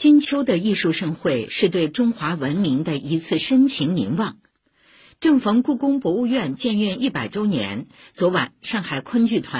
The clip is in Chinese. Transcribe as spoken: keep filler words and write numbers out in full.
金秋的艺术盛会是对中华文明的一次深情凝望。正逢故宫博物院建院一百周年，昨晚上海昆剧团